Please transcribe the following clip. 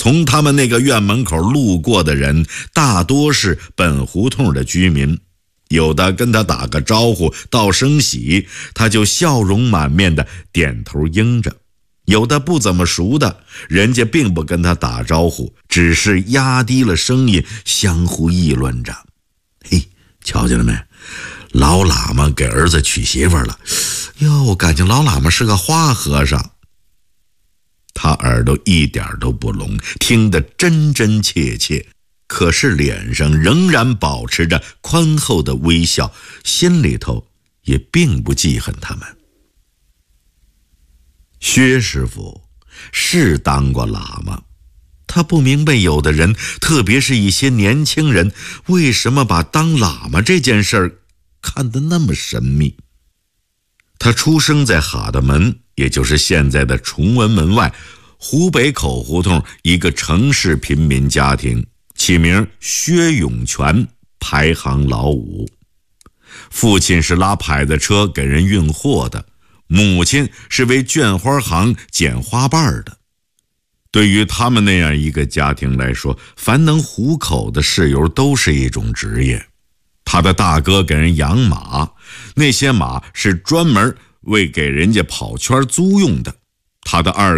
从他们那个院门口路过的人大多是本胡同的居民，有的跟他打个招呼道声喜，他就笑容满面的点头应着；有的不怎么熟的，人家并不跟他打招呼，只是压低了声音相互议论着：嘿，瞧见了没？老喇嘛给儿子娶媳妇了，哟，感情老喇嘛是个花和尚。他耳朵一点都不聋，听得真真切切，可是脸上仍然保持着宽厚的微笑，心里头也并不记恨他们。薛师傅是当过喇嘛，他不明白有的人，特别是一些年轻人，为什么把当喇嘛这件事儿看得那么神秘。他出生在哈德门，也就是现在的崇文门外湖北口胡同一个城市贫民家庭，起名薛永全，排行老五。父亲是拉牌子车给人运货的，母亲是为绢花行剪花瓣的。对于他们那样一个家庭来说，凡能糊口的事由都是一种职业。他的大哥给人养马，那些马是专门为给人家跑圈租用的。他的二